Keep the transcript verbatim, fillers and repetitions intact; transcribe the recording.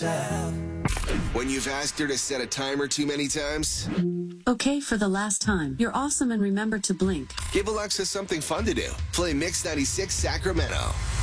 When you've asked her to set a timer too many times, Okay, for the last time. You're awesome and remember to blink. give Alexa something fun to do. Play Mix ninety-six Sacramento.